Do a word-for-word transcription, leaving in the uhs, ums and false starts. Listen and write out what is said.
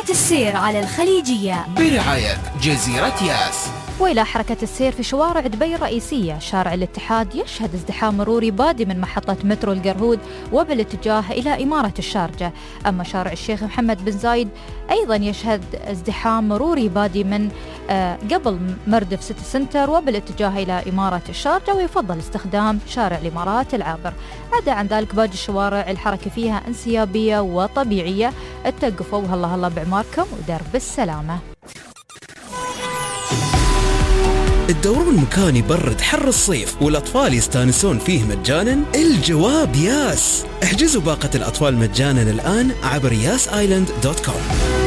حركة السير على الخليجية برعاية جزيرة ياس. وإلى حركة السير في شوارع دبي الرئيسية. شارع الاتحاد يشهد ازدحام مروري بادي من محطة مترو القرهود وبالاتجاه إلى إمارة الشارجة. أما شارع الشيخ محمد بن زايد أيضا يشهد ازدحام مروري بادي من آه قبل مردف سيتي سنتر وبالاتجاه إلى إمارة الشارجة، ويفضل استخدام شارع الإمارات العابر. عدا عن ذلك باقي الشوارع الحركة فيها انسيابية وطبيعية. اتقفوا وهلا هلا بعماركم ودرب السلامة. الدورون مكان يبرد حر الصيف والأطفال يستانسون فيه مجانا؟ الجواب ياس. احجزوا باقة الأطفال مجانا الآن عبر ياس آيلاند دوت كوم.